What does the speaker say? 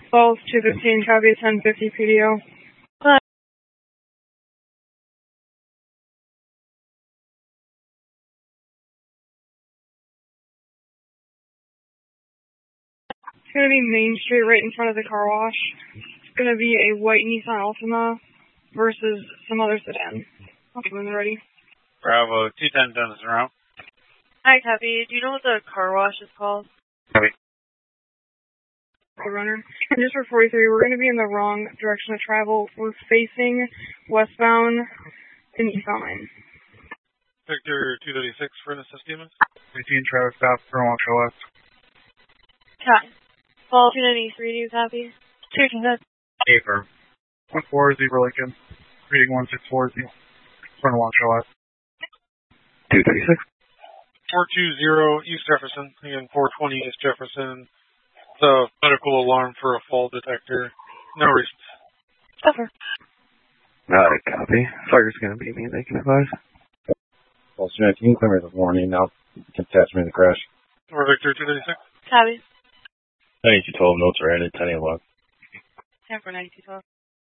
Falls 215, copy 1050 PDO. It's going to be Main Street right in front of the car wash. It's going to be a white Nissan Altima versus some other sedan. Okay, when they're ready. Bravo, 210 Denison route. Hi, copy. Do you know what the car wash is called? Copy. Runner. And just for 43, we're going to be in the wrong direction of travel. We're facing westbound in eastbound lane. Victor 236 for an assist unit. 18 traffic stop for one show left. Copy. Fall 293, do you copy? 210. Paper. 140 Lincoln. Reading 1640. Front one show left. 236. 420 East Jefferson. Again, 420 East Jefferson. The medical alarm for a fall detector. No reasons. Over. Alright, copy. Fire's gonna be me, they can advise. Well, can you clear me this morning? Now catch me in the crash. Or Victor 236. Copy. 9212 notes are added, 10 o'clock. 10 for 9212.